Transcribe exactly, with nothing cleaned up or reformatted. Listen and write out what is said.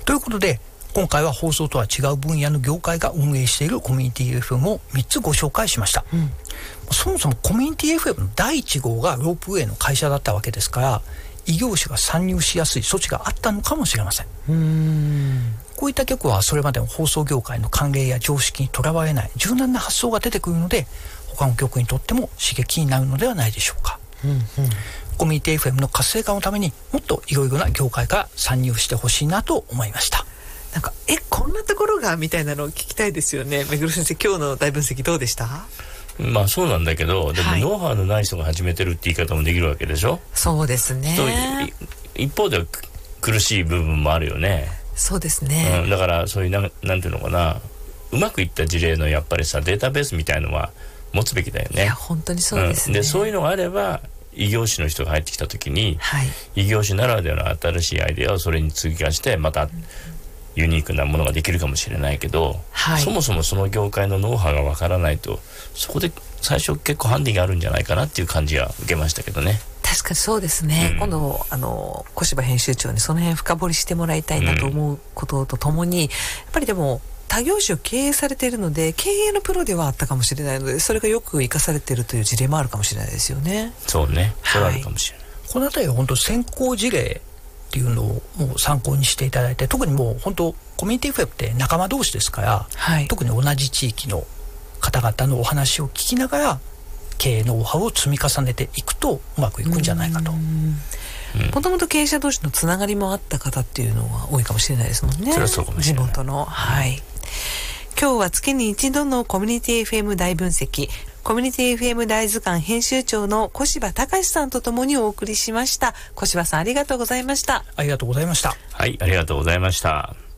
ということで今回は放送とは違う分野の業界が運営しているコミュニティ エフエム をみっつご紹介しました、うん、そもそもコミュニティ エフエム のだいいち号がロープウェイの会社だったわけですから、異業種が参入しやすい措置があったのかもしれません。うーん、こういった局はそれまでの放送業界の慣例や常識にとらわれない柔軟な発想が出てくるので、他の局にとっても刺激になるのではないでしょうか。うんうん、コミュニティ エフエム の活性化のためにもっといろいろな業界から参入してほしいなと思いました。 なんかえこんなところがみたいなのを聞きたいですよね。目黒先生、今日の大分析どうでした？ まあそうなんだけど、でもノウハウのない人が始めてるって言い方もできるわけでしょ。 そうですね。 一方では苦しい部分もあるよね。 そうですね、 うん、だからそういうな、なんていうのかな、うまくいった事例のやっぱりさデータベースみたいのは持つべきだよね。 いや本当にそうですね、 うん、でそういうのがあれば異業種の人が入ってきた時に、はい、異業種ならではの新しいアイデアをそれに追加してまた、うんユニークなものができるかもしれないけど、はい、そもそもその業界のノウハウがわからないと、そこで最初結構ハンディがあるんじゃないかなっていう感じは受けましたけどね。 確かにそうですね、うん、今度あの小柴編集長にその辺深掘りしてもらいたいなと思うこととともに、うん、やっぱりでも他業種を経営されているので経営のプロではあったかもしれないので、それがよく生かされているという事例もあるかもしれないですよね。 そうね、それはあるかもしれない、はい、 このあたりは本当先行事例っていうのをもう参考にしていただいて、特にもう本当コミュニティ エフエム って仲間同士ですから、はい、特に同じ地域の方々のお話を聞きながら経営ノウハウを積み重ねていくとうまくいくんじゃないかと。 もともと経営者同士のつながりもあった方っていうのは多いかもしれないですもんね。 それはそうかもしれない。 地元の、はい、今日は月に一度のコミュニティ エフエム 大分析、コミュニティ エフエム 大図鑑編集長の小柴隆さんとともにお送りしました。小柴さんありがとうございました。 ありがとうございました。 はい、ありがとうございました。